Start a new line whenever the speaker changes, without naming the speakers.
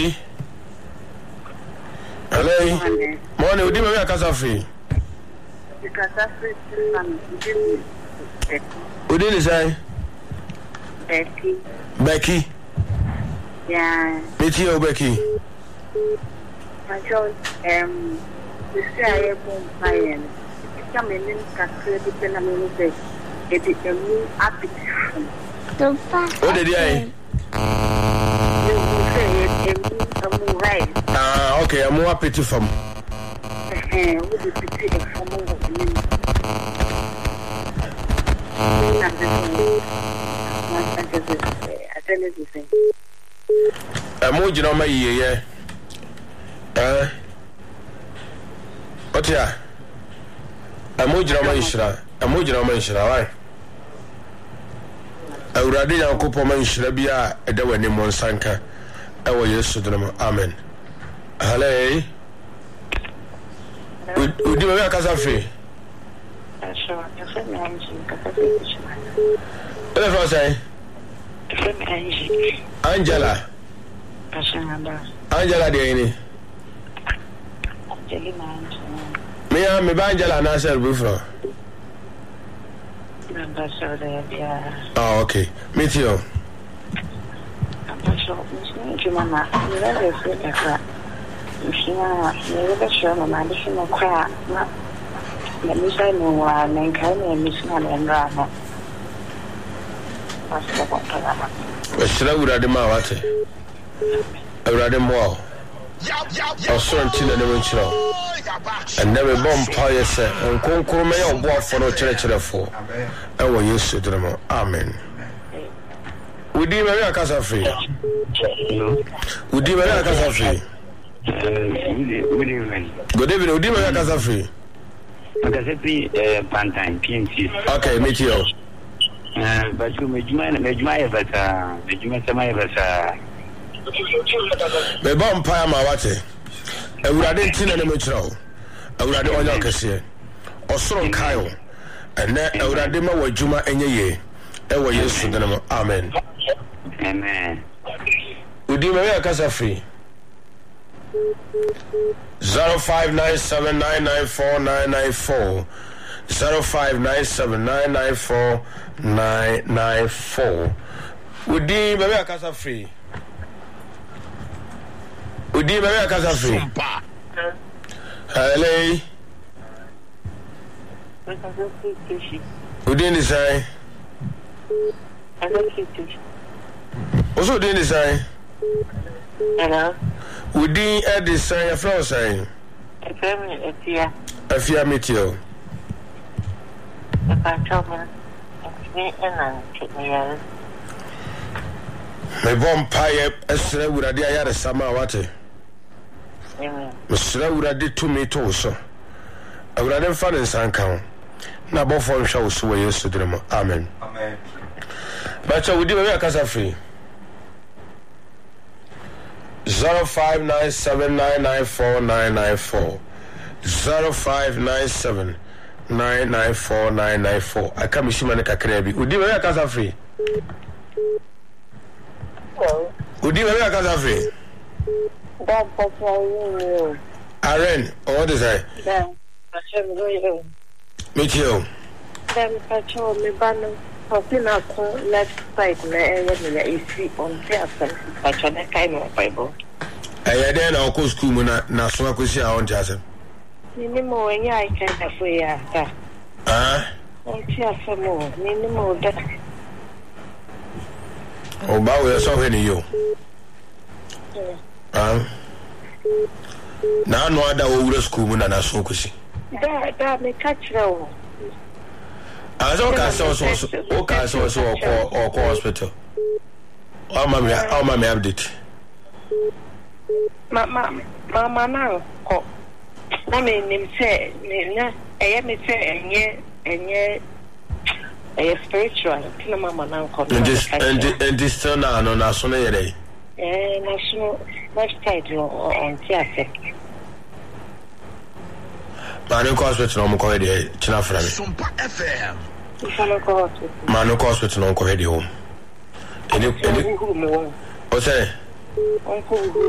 Morning, udi me akasa free. Udi ni say? Becky.
Yeah.
Meet you, Becky.
My child, the CIA bomb fire. Come in, Cascade, depend on me. It is a new appetite.
What did I? Okay, I'm more happy to from. I'm more you know my year. What ya? I'm more you know my shra. I'm more you know my shra, right? I would rather not couple man shrabia at the wedding Monsanka. I will use to them. Amen. Hello. Would you be a Casafi?
Sure.
What if I say? Angela. Angela, Danny. Me, I'm a Angela, and I said before. Oh, okay. Meet you.
Mama, you never feel like that. You never show my additional crap. Let me say no one and kind of miss my and drama.
Should I would have the mouth? I would have them well. I saw until the original. And never bomb pious and conquer me on board for no church for. I will use to them. Amen. Would you marry a casa free? Would you marry a casa free? Good evening, would you marry a casa free? Okay, meet you.
But you made my
the bomb pie my water. I would have didn't any much now. I would have done all your say. Or so Kyle. And then I would have done my Juma and ye. I will use to them. Amen.
Amen.
Would you marry a casa free? 0597994994 0597994994. Would you marry a casa free? Would you marry a casa free? Hello. Would you decide? Also, didn't decide.
Hello.
Would you add this sign a flower sign?
A family, a
fear meet you.
If I told me, me and I
my bomb pie, a slave would have had a summer water. Mr. would have did to me too, so I would have done fun in San Count. Now, both form shows were used to them. Amen. Amen. But I would do a casa free. 0597994994 0597994994. I can't be Shimanica Krebi. Would you a casa free? Would you a casa free?
That's what
Aaron, what is that? Meet you.
Then patrol me banner. Left side, you see on the kind of Bible.
I then I'll go school now, so I could see our own Jason.
Minimo, and I can't have we are. Oh, some more, minimo.
Oh, Bow, we are so many you. Now, no other old school, and I so could see.
That may catch you.
As all castles or hospital. Oh, mammy, update.
Mamma, now. Oh, I mean, say, I am and yet, a spiritual, Mamma now. And
this turn on national day.
National website on Tiafe.
Manu hospital on Cordia, Chinafra. Manu hospital on Cordia. What's that?